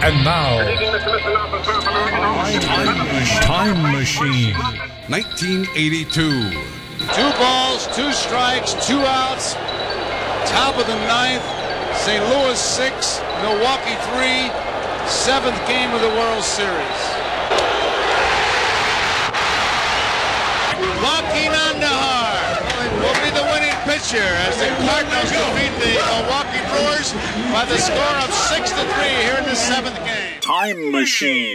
And now, Time Machine. 1982. 2 balls, 2 strikes, 2 outs. Top of the 9th. St. Louis 6, Milwaukee 3. 7th game of the World Series. Joaquin Andahar will be the winning pitcher as the Cardinals defeat the Milwaukee Brewers by the score of 6-3 here in the 7th game. Time Machine.